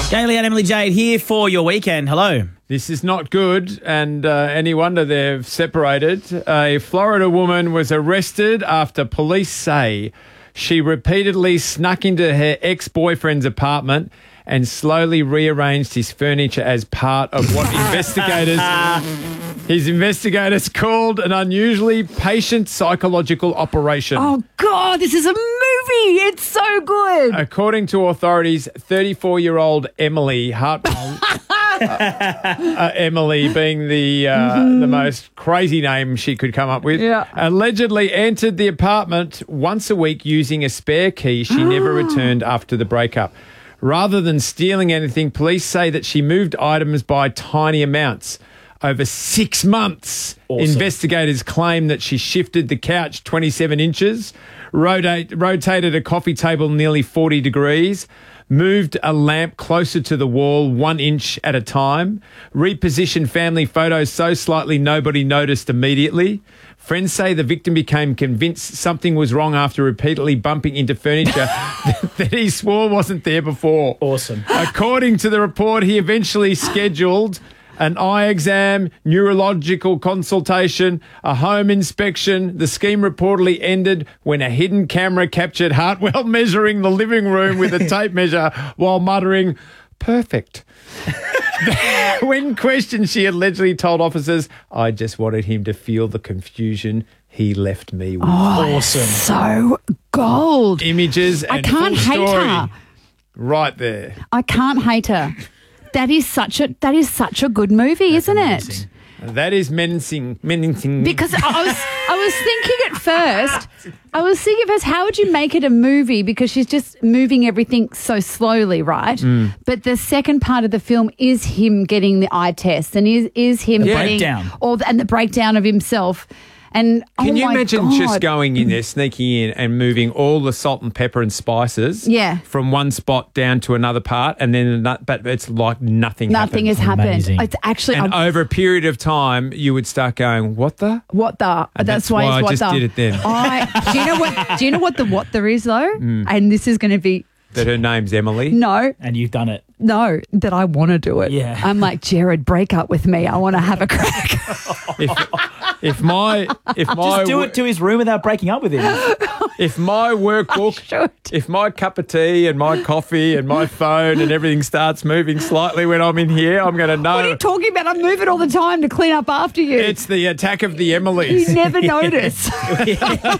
Gailey and Emily Jade here for your weekend. Hello. This is not good, and any wonder they've separated. A Florida woman was arrested after police say she repeatedly snuck into her ex-boyfriend's apartment and slowly rearranged his furniture as part of what investigators called an unusually patient psychological operation. Oh, God, this is a movie. It's so good. According to authorities, 34-year-old Emily Hartwell, Emily being the most crazy name she could come up with, allegedly entered the apartment once a week using a spare key she never returned after the breakup. Rather than stealing anything, police say that she moved items by tiny amounts. Over 6 months, investigators claim that she shifted the couch 27 inches, rotated a coffee table nearly 40 degrees, moved a lamp closer to the wall 1 inch at a time, repositioned family photos so slightly nobody noticed immediately. Friends say the victim became convinced something was wrong after repeatedly bumping into furniture that he swore wasn't there before. Awesome. According to the report, he eventually scheduled an eye exam, neurological consultation, a home inspection. The scheme reportedly ended when a hidden camera captured Hartwell measuring the living room with a tape measure while muttering, "Perfect." When questioned, she allegedly told officers, "I just wanted him to feel the confusion he left me with." Awesome. So gold. Images and I can't full hate story her. right there. I can't hate her. That is such a good movie, isn't it? That is menacing. Because I was thinking at first, how would you make it a movie? Because she's just moving everything so slowly, right? But the second part of the film is him getting the eye test and is him getting breakdown. and the breakdown of himself. And Can you imagine God. just going in there, sneaking in and moving all the salt and pepper and spices from one spot down to another part, and then but it's like nothing has happened. Amazing. It's actually And over a period of time, you would start going, "What the?" And that's why I it's just did it then. Do you know what the what there is though? And this is going to be That her name's Emily. no. And you've done it. No, that I want to do it. Yeah. I'm like, Jared, break up with me. I want to have a crack. If my Just do it to his room without breaking up with him. if my workbook, if my cup of tea and my coffee and my phone and everything starts moving slightly when I'm in here, I'm going to know. What are you talking about? I move it all the time to clean up after you. It's the attack of the Emmys. You never notice.